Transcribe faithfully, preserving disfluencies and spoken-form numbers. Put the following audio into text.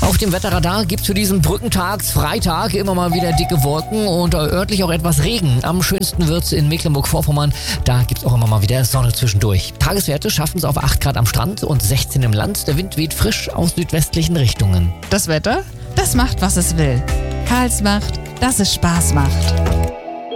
Auf dem Wetterradar gibt es für diesen Brückentagsfreitag immer mal wieder dicke Wolken und örtlich auch etwas Regen. Am schönsten wird es in Mecklenburg-Vorpommern. Da gibt es auch immer mal wieder Sonne zwischendurch. Tageswerte schaffen es auf acht Grad am Strand und sechzehn im Land. Der Wind weht frisch aus südwestlichen Richtungen. Das Wetter? Das macht, was es will. Karls macht, dass es Spaß macht.